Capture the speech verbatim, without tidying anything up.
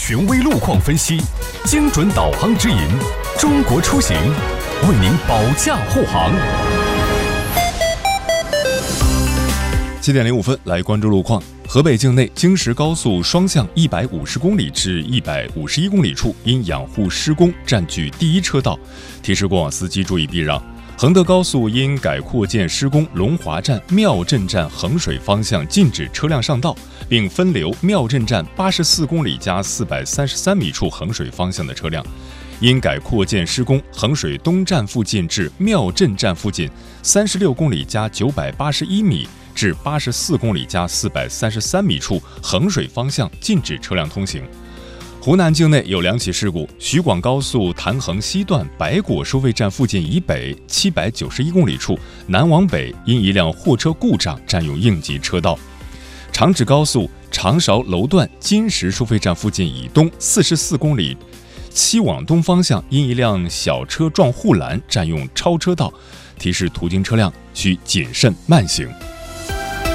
权威路况分析，精准导航指引，中国出行为您保驾护航。 七点零五分，来关注路况。河北境内京石高速双向一百五十公里至一百五十一公里处，因养护施工占据第一车道，提示过往司机注意避让。衡德高速因改扩建施工，龙华站、庙镇站衡水方向禁止车辆上道，并分流庙镇站八十四公里加四百三十三米处衡水方向的车辆。因改扩建施工，衡水东站附近至庙镇站附近三十六公里加九百八十一米至八十四公里加四百三十三米处衡水方向禁止车辆通行。湖南境内有两起事故，徐广高速潭衡西段白果收费站附近以北七百九十一公里处，南往北因一辆货车故障占用应急车道。长治高速长勺楼段金石收费站附近以东四十四公里，西往东方向因一辆小车撞护栏占用超车道，提示途经车辆需谨慎慢行。